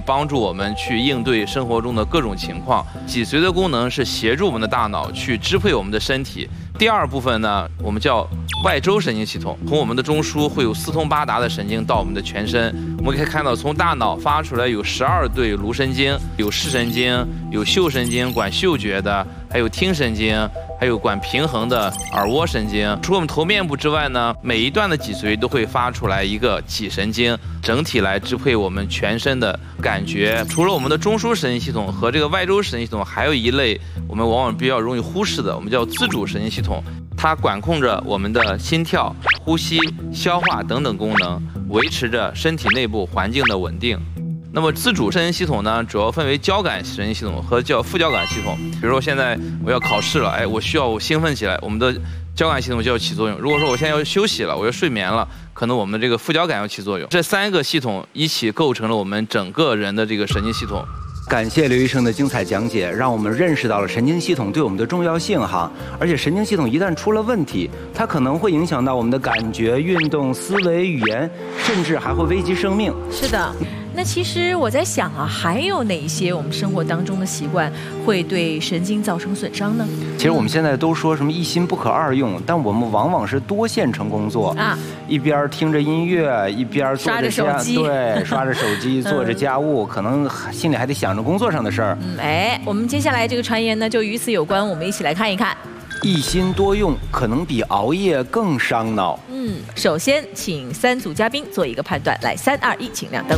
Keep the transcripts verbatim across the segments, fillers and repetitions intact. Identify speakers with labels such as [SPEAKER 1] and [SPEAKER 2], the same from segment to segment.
[SPEAKER 1] 帮助我们去应对生活中的各种情况。脊髓的功能是协助我们的大脑去支配我们的身体。第二部分呢，我们叫外周神经系统，从我们的中枢会有四通八达的神经到我们的全身。我们可以看到，从大脑发出来有十二对颅神经，有视神经，有嗅神经管嗅觉的，还有听神经，还有管平衡的耳蜗神经。除了我们头面部之外呢，每一段的脊髓都会发出来一个脊神经，整体来支配我们全身的感觉。除了我们的中枢神经系统和这个外周神经系统，还有一类我们往往比较容易忽视的，我们叫自主神经系统。它管控着我们的心跳、呼吸、消化等等功能，维持着身体内部环境的稳定。那么自主神经系统呢，主要分为交感神经系统和叫副交感系统。比如说现在我要考试了，哎，我需要我兴奋起来，我们的交感系统就要起作用。如果说我现在要休息了，我要睡眠了，可能我们的这个副交感要起作用。这三个系统一起构成了我们整个人的这个神经系统。
[SPEAKER 2] 感谢刘医生的精彩讲解，让我们认识到了神经系统对我们的重要性哈。而且神经系统一旦出了问题，它可能会影响到我们的感觉、运动、思维、语言，甚至还会危及生命。
[SPEAKER 3] 是的。那其实我在想啊，还有哪一些我们生活当中的习惯会对神经造成损伤呢？
[SPEAKER 2] 其实我们现在都说什么一心不可二用，但我们往往是多线程工作啊，一边听着音乐，一边做着家，对，刷着手机做着家务，可能心里还得想着工作上的事儿。
[SPEAKER 3] 嗯，哎，我们接下来这个传言呢，就与此有关，我们一起来看一看。
[SPEAKER 2] 一心多用可能比熬夜更伤脑。
[SPEAKER 3] 嗯，首先请三组嘉宾做一个判断，来，三二一，请亮灯。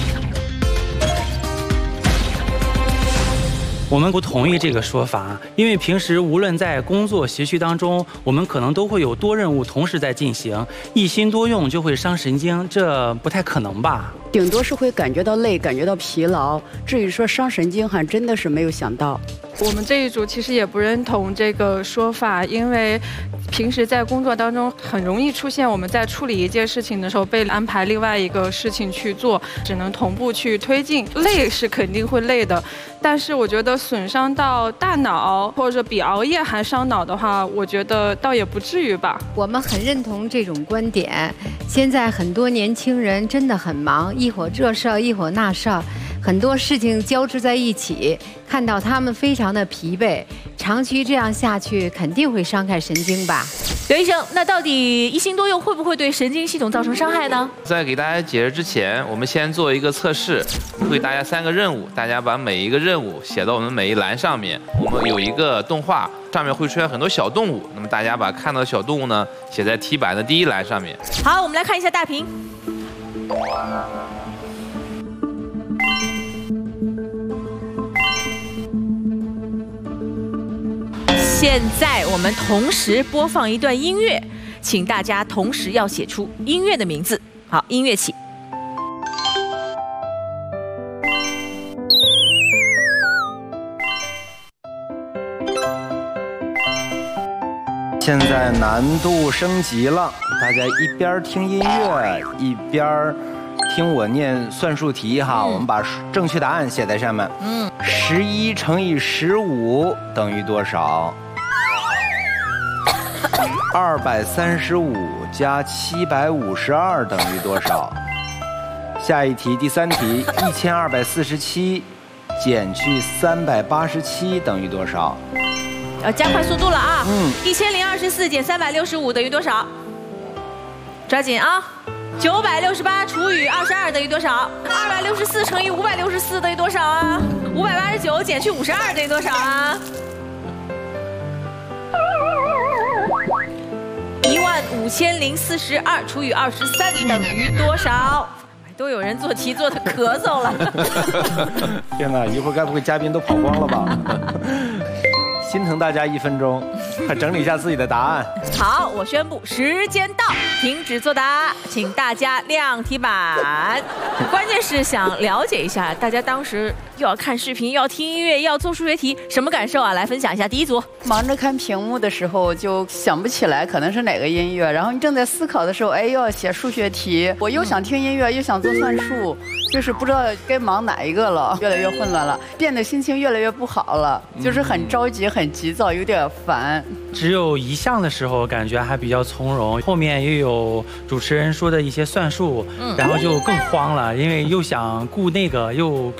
[SPEAKER 4] 我们不同意这个说法，因为平时无论在工作学习当中，我们可能都会有多任务同时在进行，一心多用就会伤神经，这不太可能吧？
[SPEAKER 5] 顶多是会感觉到累，感觉到疲劳，至于说伤神经，还真的是没有想到。
[SPEAKER 6] 我们这一组其实也不认同这个说法，因为平时在工作当中很容易出现我们在处理一件事情的时候被安排另外一个事情去做，只能同步去推进，累是肯定会累的，但是我觉得损伤到大脑或者比熬夜还伤脑的话，我觉得倒也不至于吧。
[SPEAKER 7] 我们很认同这种观点，现在很多年轻人真的很忙，一会儿这事儿一会儿那事儿，很多事情交织在一起，看到他们非常的疲惫，长期这样下去肯定会伤害神经吧。
[SPEAKER 3] 刘医生，那到底一心多用会不会对神经系统造成伤害呢？
[SPEAKER 1] 在给大家解释之前，我们先做一个测试，会给大家三个任务，大家把每一个任务写到我们每一栏上面。我们有一个动画，上面会出现很多小动物，那么大家把看到的小动物呢写在题板的第一栏上面。
[SPEAKER 3] 好，我们来看一下大屏。现在我们同时播放一段音乐，请大家同时要写出音乐的名字。好，音乐起。
[SPEAKER 2] 现在难度升级了，大家一边听音乐一边听我念算术题哈。嗯、我们把正确答案写在上面。嗯，十一乘以十五等于多少？二百三十五加七百五十二等于多少？下一题，第三题，一千二百四十七减去三百八十七等于多少？
[SPEAKER 3] 要加快速度了啊！嗯，一千零二十四减三百六十五等于多少？抓紧啊！九百六十八除以二十二等于多少？二百六十四乘以五百六十四等于多少啊？五百八十九减去五十二等于多少啊？一万五千零四十二除以二十三等于多少？都有人做题做的咳嗽了。
[SPEAKER 2] 天哪，一会儿该不会嘉宾都跑光了吧？心疼大家一分钟，快整理一下自己的答案。
[SPEAKER 3] 好，我宣布时间到，停止作答，请大家亮题板。关键是想了解一下，大家当时又要看视频，又要听音乐，又要做数学题，什么感受啊？来分享一下。第一组，
[SPEAKER 5] 忙着看屏幕的时候就想不起来可能是哪个音乐，然后你正在思考的时候，哎，又要写数学题，我又想听音乐，又想做算术，就是不知道该忙哪一个了，越来越混乱了，变得心情越来越不好了，就是很着急，很急躁，有点烦。
[SPEAKER 4] 只有一项的时候感觉还比较从容，后面又有主持人说的一些算术，嗯、然后就更慌了，因为又想顾那个又。